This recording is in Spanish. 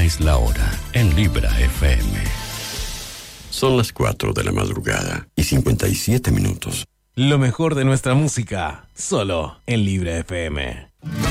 Esta es la hora en Libra FM. Son las 4 de la madrugada y 57 minutos. Lo mejor de nuestra música, solo en Libra FM.